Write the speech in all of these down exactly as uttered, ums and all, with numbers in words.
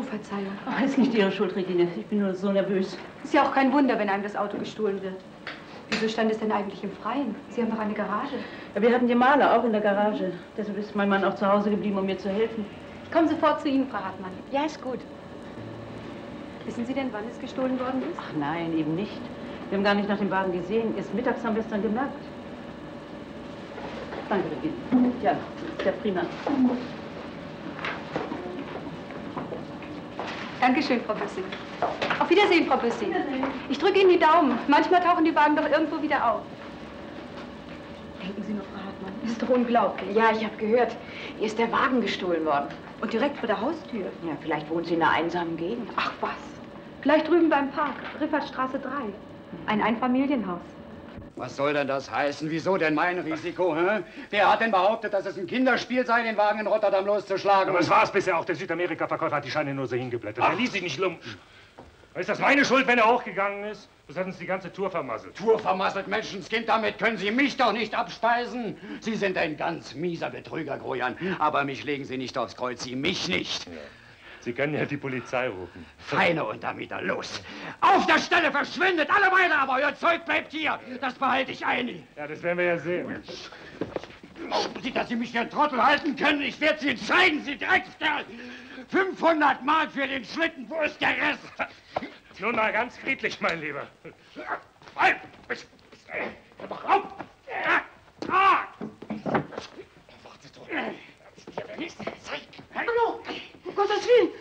Verzeihung. Ach, ist nicht Ihre Schuld, Regine. Ich bin nur so nervös. Ist ja auch kein Wunder, wenn einem das Auto gestohlen wird. Wieso stand es denn eigentlich im Freien? Sie haben doch eine Garage. Ja, wir hatten die Maler auch in der Garage. Deshalb ist mein Mann auch zu Hause geblieben, um mir zu helfen. Ich komme sofort zu Ihnen, Frau Hartmann. Ja, ist gut. Wissen Sie denn, wann es gestohlen worden ist? Ach nein, eben nicht. Wir haben gar nicht nach dem Wagen gesehen. Erst mittags haben wir es dann gemerkt. Danke, Regine. Ja, sehr prima. Dankeschön, Frau Büssing. Auf Wiedersehen, Frau Büssing. Ich drücke Ihnen die Daumen. Manchmal tauchen die Wagen doch irgendwo wieder auf. Denken Sie nur, Frau Hartmann, das ist doch unglaublich. Ja, ich habe gehört, hier ist der Wagen gestohlen worden. Und direkt vor der Haustür. Ja, vielleicht wohnt sie in einer einsamen Gegend. Ach was. Vielleicht drüben beim Park, Riffertstraße drei. Ein Einfamilienhaus. Was soll denn das heißen? Wieso denn mein Risiko, hä? Wer hat denn behauptet, dass es ein Kinderspiel sei, den Wagen in Rotterdam loszuschlagen? Aber es war es bisher auch. Der Südamerika-Verkäufer hat die Scheine nur so hingeblättert. Er ließ sich nicht lumpen. Ist das meine Schuld, wenn er hochgegangen ist? Das hat uns die ganze Tour vermasselt. Tour vermasselt, Menschenskind, damit können Sie mich doch nicht abspeisen. Sie sind ein ganz mieser Betrüger, Grojan. Aber mich legen Sie nicht aufs Kreuz, Sie mich nicht. Ja. Sie können ja die Polizei rufen. Feine Untermieter, los! Auf der Stelle verschwindet alle weiter, aber euer Zeug bleibt hier. Das behalte ich ein. Ja, das werden wir ja sehen. Glauben Sie, dass Sie mich für einen Trottel halten können? Ich werde Sie zeigen, Sie Dreckskerl! fünfhundert Mark für den Schlitten, wo ist der Rest? Nun mal ganz friedlich, mein Lieber. Halt! Mach auf! Ah! Wartet doch! Zeig! Hallo! Um Gottes Willen!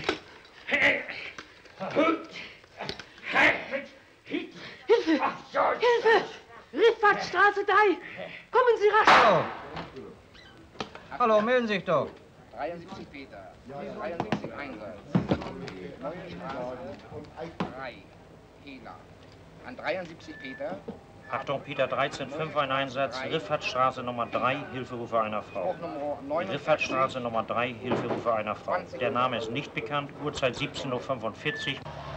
Hilfe! Hilfe! Riffertstraße drei! Kommen Sie rasch! Hallo! Hallo, melden Sie sich doch! dreiundsiebzig Peter, dreiundsiebzig Einsatz. Neue Straße, drei, Hehler. An dreiundsiebzig Peter. Achtung, Peter dreizehn fünf, ein Einsatz, Riffertstraße Nummer drei, Hilferufe einer Frau. Riffertstraße Nummer drei, Hilferufe einer Frau. Der Name ist nicht bekannt, Uhrzeit siebzehn Uhr fünfundvierzig.